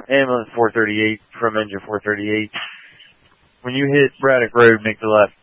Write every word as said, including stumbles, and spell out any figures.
ambulance four thirty-eight from engine four thirty-eight. When you hit Braddock Road, make the left.